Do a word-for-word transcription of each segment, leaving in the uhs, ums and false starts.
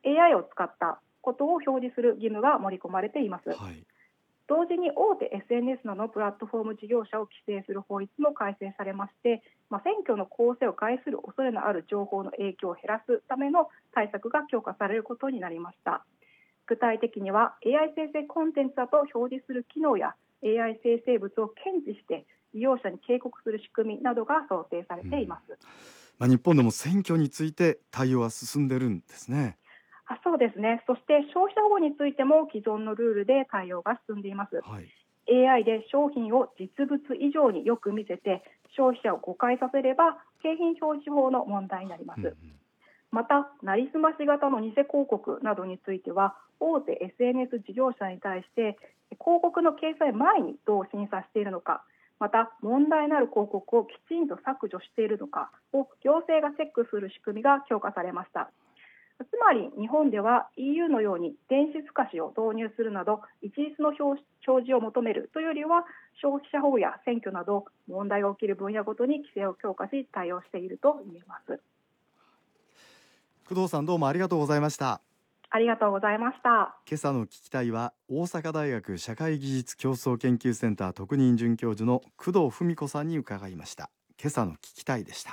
エーアイ を使ったことを表示する義務が盛り込まれています。 はい。 同時に大手 エスエヌエス などのプラットフォーム事業者を規制する法律も改正されまして、まあ、選挙の公正を害する恐れのある情報の影響を減らすための対策が強化されることになりました。具体的には エーアイ 生成コンテンツだと表示する機能や エーアイ 生成物を検知して利用者に警告する仕組みなどが想定されています。 うん、まあ、日本でも選挙について対応は進んでるんですね。 あそうですね。そして消費者保護についても既存のルールで対応が進んでいます。 はい。 エーアイ で商品を実物以上によく見せて消費者を誤解させれば景品表示法の問題になります。 うんうん、 また、なりすまし型の偽広告などについては大手 エスエヌエス 事業者に対して広告の掲載前にどう審査しているのか、また問題のある広告をきちんと削除しているのかを行政がチェックする仕組みが強化されました。つまり日本では イーユー のように電子透かしを導入するなど一律の表示を求めるというよりは、消費者保護や選挙など問題が起きる分野ごとに規制を強化し対応していると言えます。 工藤さん、どうもありがとうございました。 ありがとうございました。 今朝の聞きたいは大阪大学社会技術競争研究センター特任准教授の工藤文子さんに伺いました。今朝の聞きたいでした。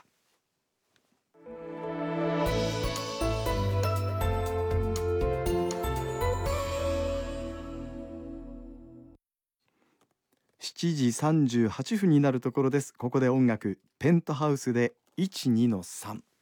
しちじさんじゅうはっぷんになるところです。ここで音楽、ペントハウスでいちにのさん。